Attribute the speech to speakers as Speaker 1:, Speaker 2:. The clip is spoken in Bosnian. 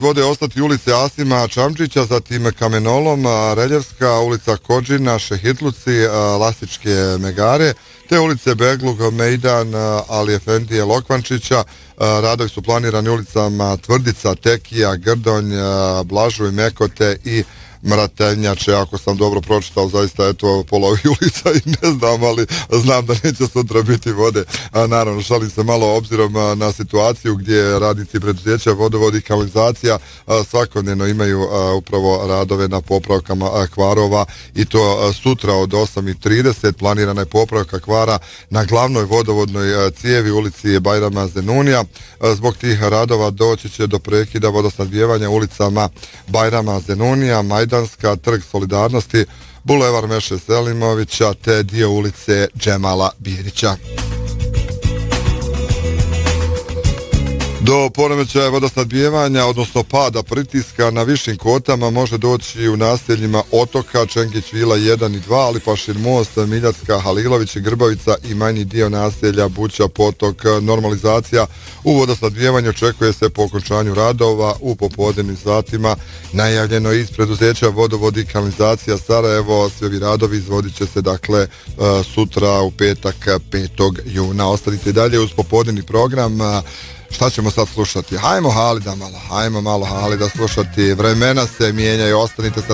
Speaker 1: Vode ostati ulice Asima Čamčića, zatim Kamenolom, Reljevska, ulica Kodžina, Šehitluci, Lasičke Megare, te ulice Beglug, Mejdan, Ali Efendije Lokvančića. Radovi su planirani ulicama Tvrdica, Tekija, Grdonj, Blažuj, Mekote i Mrateljnjače, ako sam dobro pročitao, zaista eto pola ovih ulica i ne znam, ali znam da neće sutra biti vode. Naravno, šalim se malo obzirom na situaciju gdje radnici preduzeća Vodovod i kanalizacija svakodnevno imaju upravo radove na popravkama kvarova i to sutra od 8:30 planirana je popravka kvara na glavnoj vodovodnoj cijevi ulici Bajrama Zenunija. Zbog tih radova doći će do prekida vodosnabdijevanja ulicama Bajrama Zenunija, Majdanska, Trg Solidarnosti, Bulevar Meše Selimovića te dio ulice Džemala Birića. Do poremećaja vodosnabdijevanja, odnosno pada pritiska na višim kotama može doći u naseljima Otoka, Čengić Vila 1 i 2, Alipašin most, Miljacka, Halilović, Grbavica i manji dio naselja Buća, Potok. Normalizacija u vodosnabdijevanju očekuje se po okončanju radova u popodnevnim satima. Najavljeno iz preduzeća Vodovod i kanalizacija Sarajevo. Svi ovi radovi izvodit će se dakle sutra u petak 5. juna. Ostanite dalje uz popodnevni program. Šta ćemo sad slušati? Hajmo Halida malo, hajmo malo Halida slušati. Vremena se mijenjaju, ostanite sa